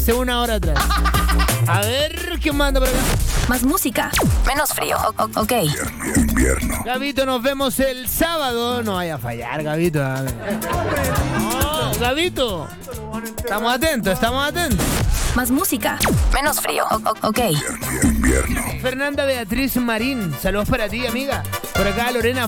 hace una hora atrás. A ver, ¿quién manda por acá? Más música, menos frío. Ok. Invierno. Gabito, nos vemos el sábado. No vaya a fallar, Gabito. No, Gabito. Estamos atentos. Más música, menos frío. Ok. Invierno. Fernanda Beatriz Marín, saludos para ti, amiga. Por acá Lorena